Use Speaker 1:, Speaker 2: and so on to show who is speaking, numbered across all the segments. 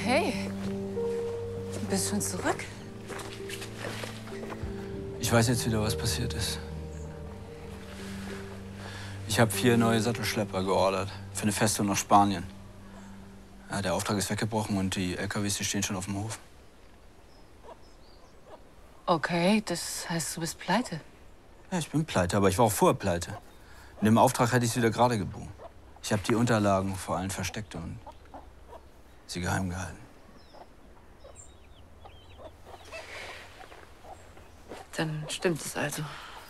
Speaker 1: Hey, du bist schon zurück?
Speaker 2: Ich weiß jetzt wieder, was passiert ist. Ich habe 4 neue Sattelschlepper geordert für eine Festung nach Spanien. Ja, der Auftrag ist weggebrochen und die LKWs, die stehen schon auf dem Hof.
Speaker 1: Okay, das heißt, du bist pleite.
Speaker 2: Ja, ich bin pleite, aber ich war auch vorher pleite. In dem Auftrag hätte ich es wieder gerade gebogen. Ich habe die Unterlagen vor allem versteckt und sie geheim gehalten.
Speaker 1: Dann stimmt es also.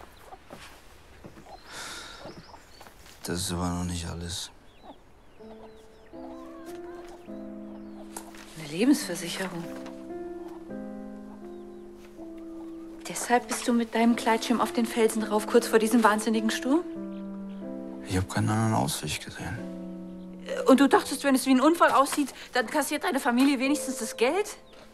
Speaker 2: Das ist aber noch nicht alles.
Speaker 1: Eine Lebensversicherung. Deshalb bist du mit deinem Gleitschirm auf den Felsen rauf, kurz vor diesem wahnsinnigen Sturm?
Speaker 2: Ich habe keinen anderen Ausweg gesehen.
Speaker 1: Und du dachtest, wenn es wie ein Unfall aussieht, dann kassiert deine Familie wenigstens das Geld?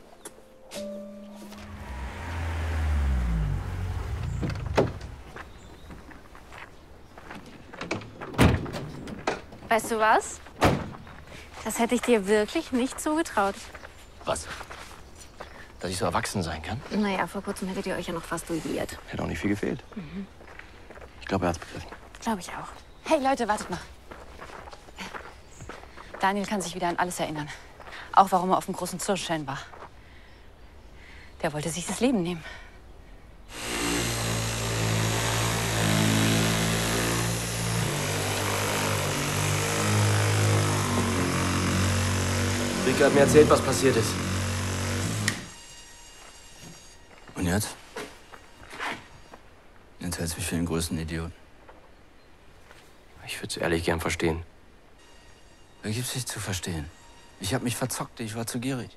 Speaker 3: Weißt du was? Das hätte ich dir wirklich nicht zugetraut.
Speaker 4: Was? Dass ich so erwachsen sein kann?
Speaker 3: Naja, vor kurzem hättet ihr euch ja noch fast duelliert.
Speaker 4: Hätte auch nicht viel gefehlt. Ich glaube, er hat's begriffen.
Speaker 3: Glaube ich auch.
Speaker 1: Hey Leute, wartet mal. Daniel kann sich wieder an alles erinnern. Auch warum er auf dem großen Zirschstein war. Der wollte sich das Leben nehmen.
Speaker 4: Rika hat mir erzählt, was passiert ist.
Speaker 2: Und jetzt? Jetzt hältst du mich für den größten Idioten.
Speaker 4: Ich würde es ehrlich gern verstehen.
Speaker 2: Da gibt's nichts zu verstehen. Ich habe mich verzockt, ich war zu gierig.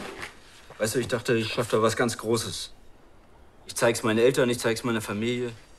Speaker 2: Weißt du, ich dachte, ich schaffe da was ganz Großes. Ich zeig's meinen Eltern, ich zeig's meiner Familie.